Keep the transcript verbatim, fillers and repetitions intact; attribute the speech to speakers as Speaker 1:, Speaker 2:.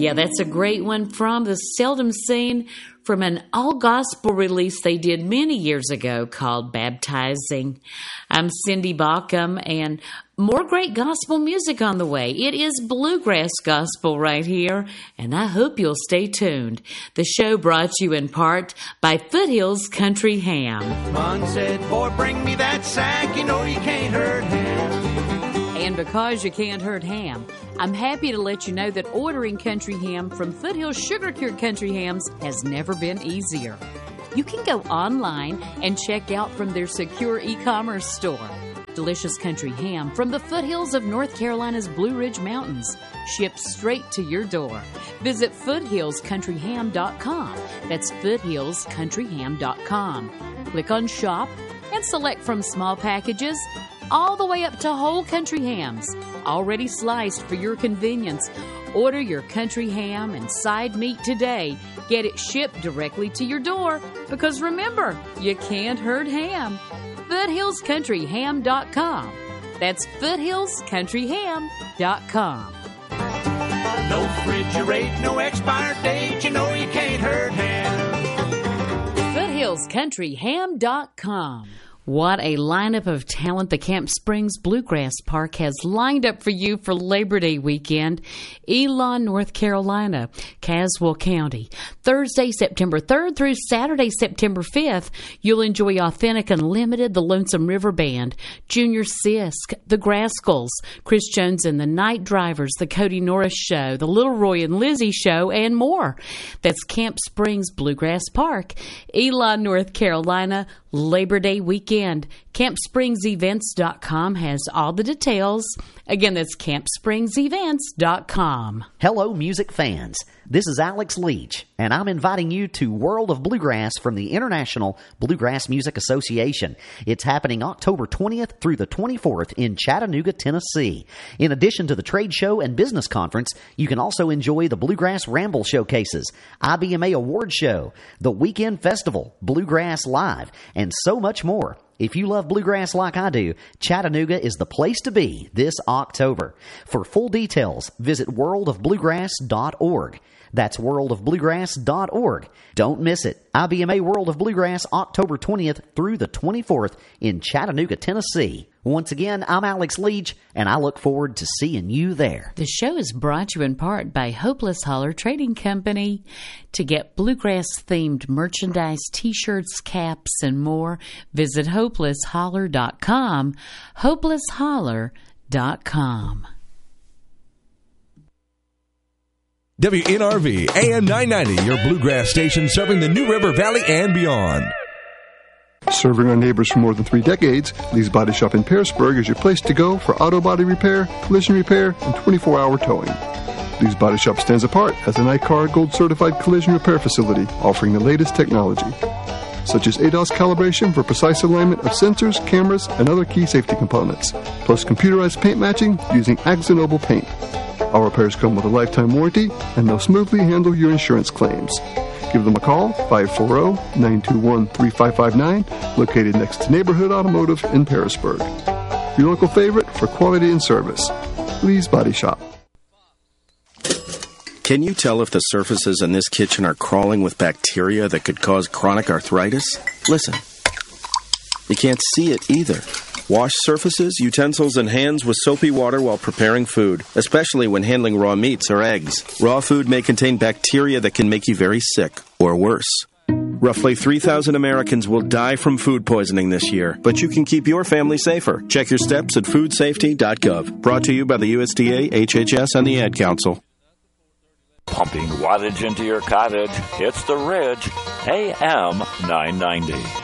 Speaker 1: Yeah, that's a great one from the Seldom Seen, from an all-gospel release they did many years ago called Baptizing. I'm Cindy Baucom, and more great gospel music on the way. It is bluegrass gospel right here, and I hope you'll stay tuned. The show brought to you in part by Foothills Country Ham.
Speaker 2: Mom said, boy, bring me that sack, you know you can't hurt ham.
Speaker 1: And because you can't hurt ham, I'm happy to let you know that ordering country ham from Foothills Sugar Cured Country Hams has never been easier. You can go online and check out from their secure e-commerce store. Delicious country ham from the foothills of North Carolina's Blue Ridge Mountains, shipped straight to your door. Visit foothills country ham dot com. That's foothills country ham dot com. Click on Shop and select from small packages all the way up to whole country hams, already sliced for your convenience. Order your country ham and side meat today. Get it shipped directly to your door, because remember, you can't hurt ham. foothills country ham dot com. That's foothills country ham dot com.
Speaker 2: No refrigerate, no expired date, you know you can't hurt ham.
Speaker 1: foothills country ham dot com. What a lineup of talent the Camp Springs Bluegrass Park has lined up for you for Labor Day weekend. Elon, North Carolina, Caswell County. Thursday, September third through Saturday, September fifth, you'll enjoy Authentic Unlimited, the Lonesome River Band, Junior Sisk, the Grascals, Chris Jones and the Night Drivers, the Cody Norris Show, the Little Roy and Lizzie Show, and more. That's Camp Springs Bluegrass Park, Elon, North Carolina, Labor Day weekend. camp springs events dot com has all the details. Again, that's camp springs events dot com.
Speaker 3: Hello, music fans. This is Alex Leach, and I'm inviting you to World of Bluegrass from the International Bluegrass Music Association. It's happening October twentieth through the twenty-fourth in Chattanooga, Tennessee. In addition to the trade show and business conference, you can also enjoy the Bluegrass Ramble Showcases, I B M A Award Show, the Weekend Festival, Bluegrass Live, and so much more. If you love bluegrass like I do, Chattanooga is the place to be this October. For full details, visit world of bluegrass dot org. That's world of bluegrass dot org. Don't miss it. I B M A World of Bluegrass, October twentieth through the twenty-fourth in Chattanooga, Tennessee. Once again, I'm Alex Leach, and I look forward to seeing you there.
Speaker 1: The show is brought to you in part by Hopeless Holler Trading Company. To get bluegrass-themed merchandise, T-shirts, caps, and more, visit hopeless holler dot com, hopeless holler dot com.
Speaker 4: W N R V, A M nine ninety, your bluegrass station serving the New River Valley and beyond.
Speaker 5: Serving our neighbors for more than three decades, Lee's Body Shop in Pearisburg is your place to go for auto body repair, collision repair, and twenty-four hour towing. Lee's Body Shop stands apart as an I C A R Gold certified collision repair facility offering the latest technology, such as A D A S calibration for precise alignment of sensors, cameras, and other key safety components, plus computerized paint matching using Axanoble paint. Our repairs come with a lifetime warranty, and they'll smoothly handle your insurance claims. Give them a call, five four zero, nine two one, three five five nine, located next to Neighborhood Automotive in Pearisburg. Your local favorite for quality and service. Lee's Body Shop.
Speaker 6: Can you tell if the surfaces in this kitchen are crawling with bacteria that could cause chronic arthritis? Listen. You can't see it either. Wash surfaces, utensils, and hands with soapy water while preparing food, especially when handling raw meats or eggs. Raw food may contain bacteria that can make you very sick, or worse. Roughly three thousand Americans will die from food poisoning this year, but you can keep your family safer. Check your steps at food safety dot gov. Brought to you by the U S D A, H H S, and the Ad Council.
Speaker 7: Pumping wattage into your cottage, it's The Ridge, A M nine ninety.